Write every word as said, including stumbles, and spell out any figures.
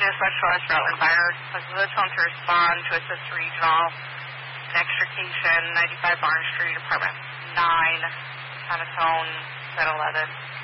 Specialist, Rutland Fire, was home to respond to assist regional and extrication, ninety-five Barnes Street, apartment nine, on its own, at eleven.